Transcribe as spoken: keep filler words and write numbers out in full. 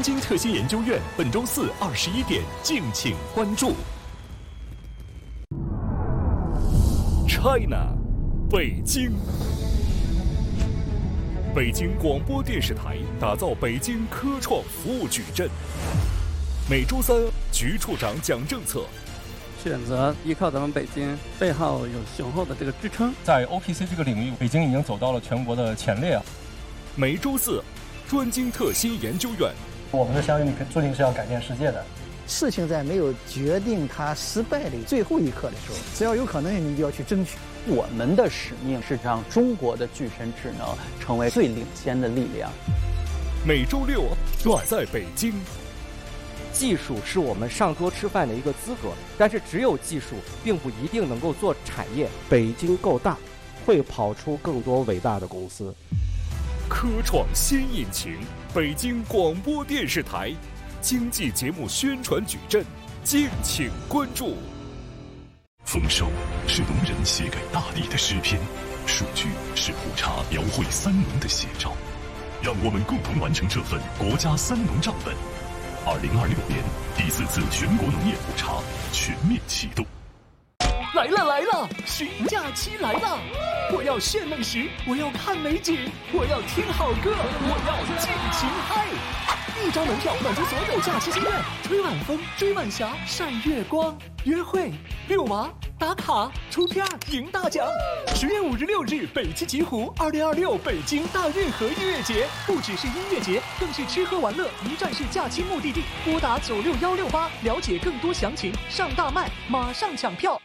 京特新研究院本周四二十一点，敬请关注。China， 北京。北京广播电视台打造北京科创服务矩阵。每周三，局处长讲政策。 选择依靠咱们北京，背后有雄厚的这个支撑。 在 O P C 这个领域，北京已经走到了全国的前列啊。 每周四，专精特新研究院。 我们的相遇注定是要改变世界的。 事情在没有决定它失败的最后一刻的时候，只要有可能，你就要去争取。 我们的使命是让中国的具身智能成为最领先的力量。 每周六，我在北京。 技术是我们上桌吃饭的一个资格，但是只有技术并不一定能够做产业。北京够大，会跑出更多伟大的公司。 科创新引擎，北京广播电视台经济节目宣传矩阵，敬请关注。 丰收是农人写给大地的诗篇，数据是普查描绘三农的写照。让我们共同完成这份国家三农账本。二零二六年第四次全国农业普查全面启动。 来了来了，寻假期来了！我要炫美食，我要看美景，我要听好歌，我要尽情嗨！一张门票满足所有假期心愿，吹晚风，追晚霞，晒月光，约会，遛娃，打卡，出片，赢大奖！十月五日六日，北汽极狐二零二六北京大运河音乐节，不只是音乐节，更是吃喝玩乐一站式假期目的地。拨打九六幺六八，了解更多详情。上大麦，马上抢票。